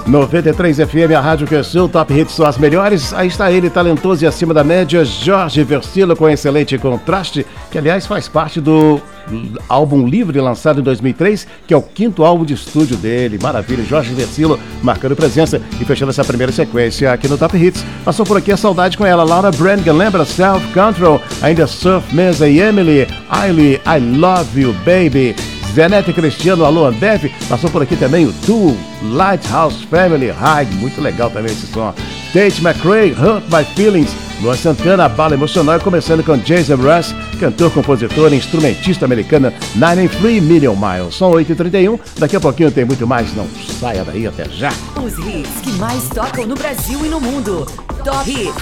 93 FM, a rádio que é seu, Top Hits são as melhores. Aí está ele, talentoso e acima da média, Jorge Versilo, com excelente contraste, que aliás faz parte do álbum Livre, lançado em 2003, que é o 5º álbum de estúdio dele. Maravilha, Jorge Versilo marcando presença e fechando essa primeira sequência aqui no Top Hits. Passou por aqui a saudade com ela, Laura Branigan, lembra? Self Control, ainda Surf Mesa e Emily, Ailey, I Love You Baby, Zenete Cristiano, Alô Ambev, passou por aqui também o Tool, Lighthouse Family, High, muito legal também esse som. Tate McRae, Hurt My Feelings, Luan Santana, Bala Emocional, começando com Jason Russ, cantor, compositor e instrumentista americana, 93 Million Miles. São 8h31, daqui a pouquinho tem muito mais, não saia daí, até já. Os hits que mais tocam no Brasil e no mundo. Top Hits.